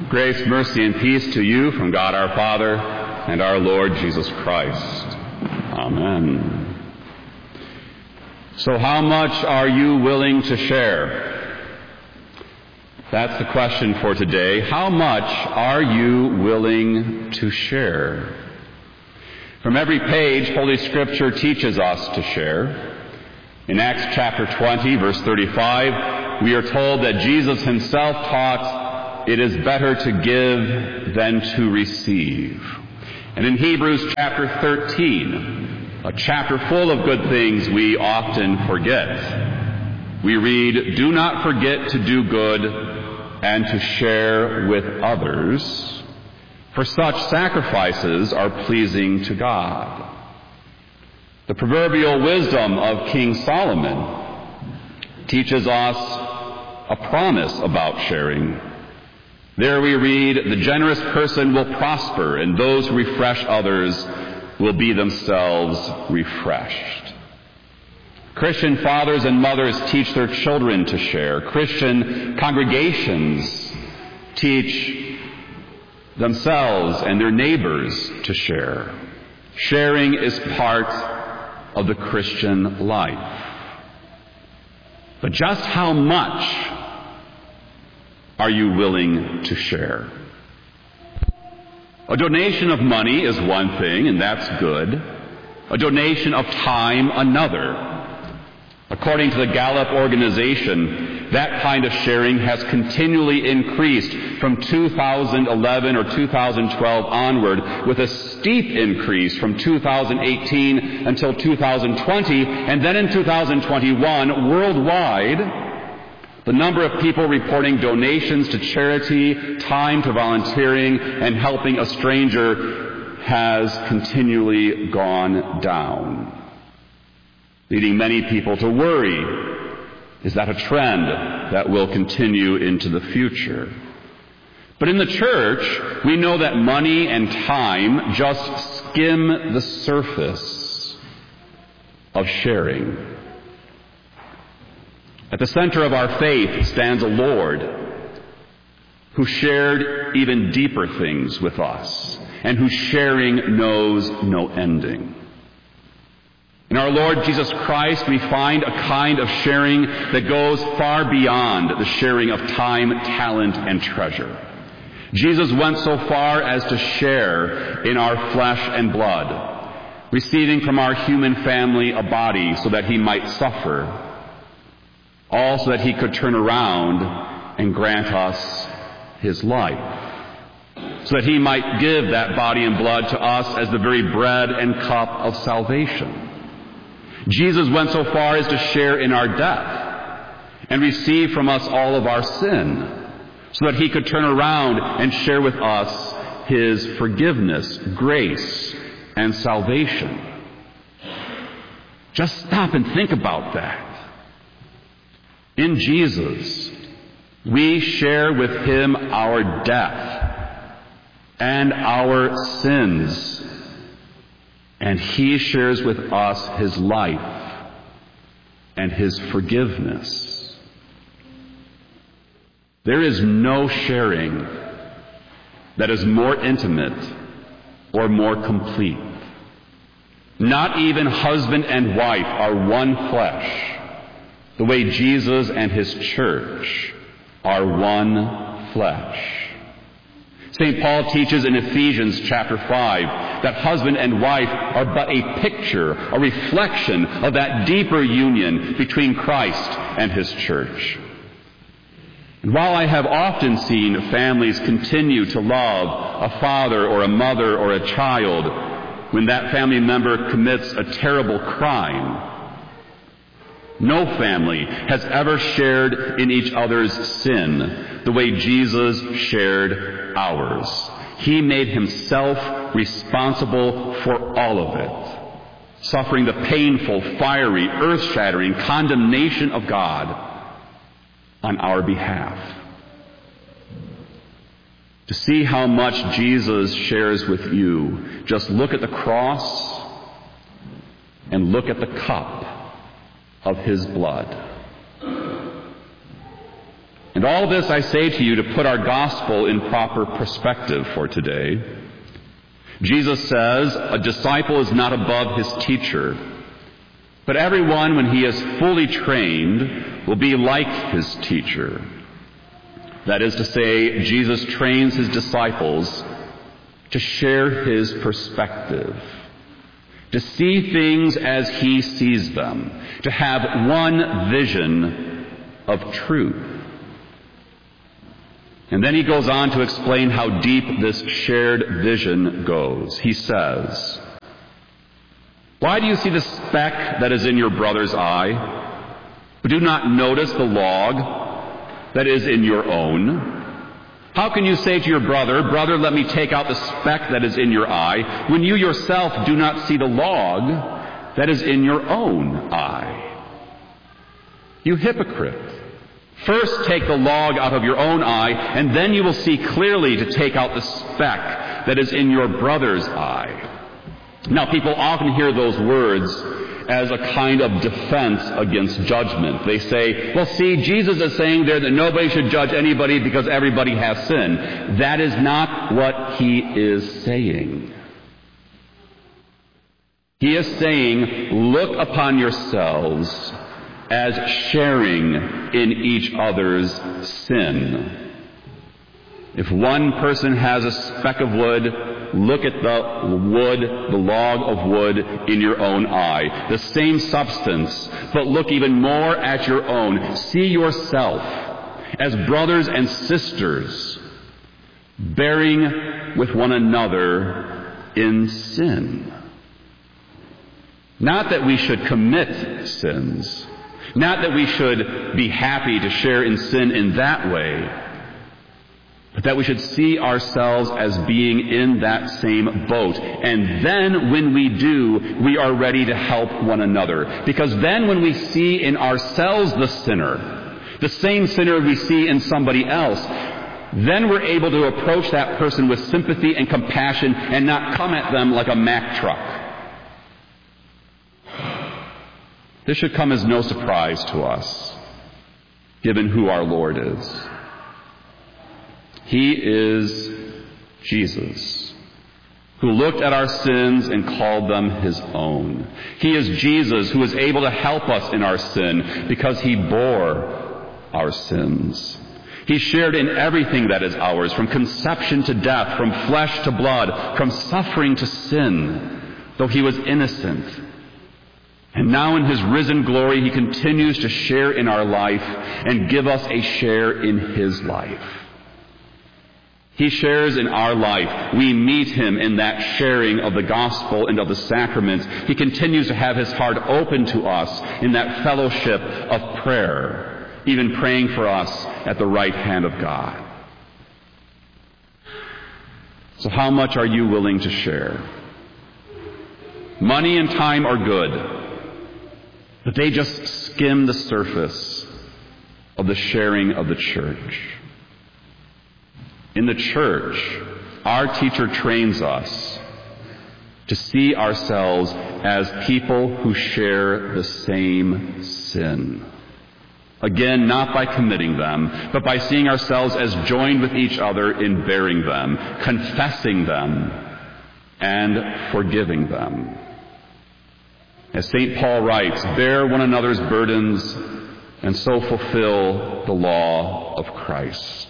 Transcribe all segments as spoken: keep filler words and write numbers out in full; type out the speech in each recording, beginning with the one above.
Grace, mercy, and peace to you from God our Father and our Lord Jesus Christ. Amen. So how much are you willing to share? That's the question for today. How much are you willing to share? From every page, Holy Scripture teaches us to share. In Acts chapter twenty, verse thirty-five, we are told that Jesus himself taught, "It is better to give than to receive." And in Hebrews chapter thirteen, a chapter full of good things we often forget, we read, "Do not forget to do good and to share with others, for such sacrifices are pleasing to God." The proverbial wisdom of King Solomon teaches us a promise about sharing. There we read, "The generous person will prosper, and those who refresh others will be themselves refreshed." Christian fathers and mothers teach their children to share. Christian congregations teach themselves and their neighbors to share. Sharing is part of the Christian life. But just how much are you willing to share? A donation of money is one thing, and that's good. A donation of time, another. According to the Gallup organization, that kind of sharing has continually increased from two thousand eleven or two thousand twelve onward, with a steep increase from two thousand eighteen until two thousand twenty, and then in two thousand twenty-one, worldwide, the number of people reporting donations to charity, time to volunteering, and helping a stranger has continually gone down, leading many people to worry, is that a trend that will continue into the future? But in the church, we know that money and time just skim the surface of sharing. At the center of our faith stands a Lord who shared even deeper things with us, and whose sharing knows no ending. In our Lord Jesus Christ, we find a kind of sharing that goes far beyond the sharing of time, talent, and treasure. Jesus went so far as to share in our flesh and blood, receiving from our human family a body so that he might suffer, all so that he could turn around and grant us his life, so that he might give that body and blood to us as the very bread and cup of salvation. Jesus went so far as to share in our death and receive from us all of our sin, so that he could turn around and share with us his forgiveness, grace, and salvation. Just stop and think about that. In Jesus, we share with him our death and our sins, and he shares with us his life and his forgiveness. There is no sharing that is more intimate or more complete. Not even husband and wife are one flesh, the way Jesus and his church are one flesh. Saint Paul teaches in Ephesians chapter five that husband and wife are but a picture, a reflection of that deeper union between Christ and his church. And while I have often seen families continue to love a father or a mother or a child when that family member commits a terrible crime, no family has ever shared in each other's sin the way Jesus shared ours. He made himself responsible for all of it, suffering the painful, fiery, earth-shattering condemnation of God on our behalf. To see how much Jesus shares with you, just look at the cross and look at the cup of his blood. And And all this I say to you to put our gospel in proper perspective for today. Jesus says a disciple is not above his teacher, but everyone, when he is fully trained, will be like his teacher. That is to say, Jesus trains his disciples to share his perspective, to see things as he sees them, to have one vision of truth. And then he goes on to explain how deep this shared vision goes. He says, "Why do you see the speck that is in your brother's eye, but do not notice the log that is in your own? How can you say to your brother, 'Brother, let me take out the speck that is in your eye,' when you yourself do not see the log that is in your own eye? You hypocrite! First take the log out of your own eye, and then you will see clearly to take out the speck that is in your brother's eye." Now, people often hear those words as a kind of defense against judgment. They say, well, see, Jesus is saying there that nobody should judge anybody because everybody has sin. That is not what he is saying. He is saying, look upon yourselves as sharing in each other's sin. If one person has a speck of wood, look at the wood, the log of wood in your own eye. The same substance, but look even more at your own. See yourself as brothers and sisters, bearing with one another in sin. Not that we should commit sins. Not that we should be happy to share in sin in that way, but that we should see ourselves as being in that same boat. And then when we do, we are ready to help one another. Because then when we see in ourselves the sinner, the same sinner we see in somebody else, then we're able to approach that person with sympathy and compassion and not come at them like a Mack truck. This should come as no surprise to us, given who our Lord is. He is Jesus, who looked at our sins and called them his own. He is Jesus, who is able to help us in our sin because he bore our sins. He shared in everything that is ours, from conception to death, from flesh to blood, from suffering to sin, though he was innocent. And now in his risen glory, he continues to share in our life and give us a share in his life. He shares in our life. We meet him in that sharing of the gospel and of the sacraments. He continues to have his heart open to us in that fellowship of prayer, even praying for us at the right hand of God. So how much are you willing to share? Money and time are good, but they just skim the surface of the sharing of the church. In the church, our teacher trains us to see ourselves as people who share the same sin. Again, not by committing them, but by seeing ourselves as joined with each other in bearing them, confessing them, and forgiving them. As Saint Paul writes, bear one another's burdens and so fulfill the law of Christ.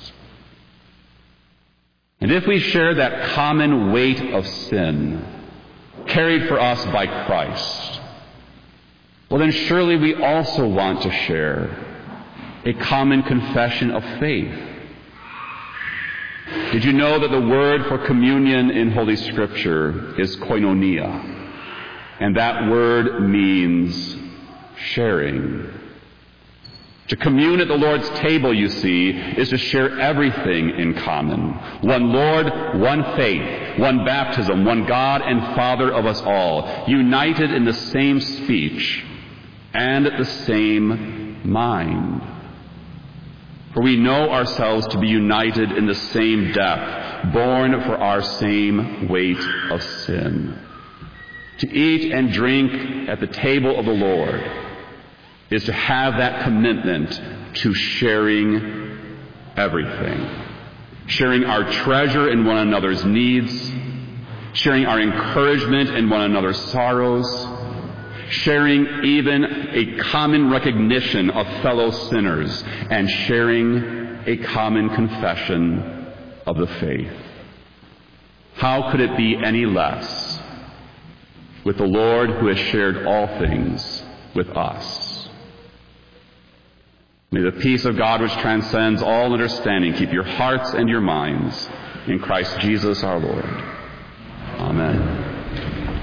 And if we share that common weight of sin carried for us by Christ, well then surely we also want to share a common confession of faith. Did you know that the word for communion in Holy Scripture is koinonia? And that word means sharing. To commune at the Lord's table, you see, is to share everything in common. One Lord, one faith, one baptism, one God and Father of us all, united in the same speech and the same mind. For we know ourselves to be united in the same death, born for our same weight of sin. To eat and drink at the table of the Lord is to have that commitment to sharing everything. Sharing our treasure in one another's needs, sharing our encouragement in one another's sorrows, sharing even a common recognition of fellow sinners, and sharing a common confession of the faith. How could it be any less with the Lord who has shared all things with us? May the peace of God which transcends all understanding keep your hearts and your minds in Christ Jesus our Lord. Amen.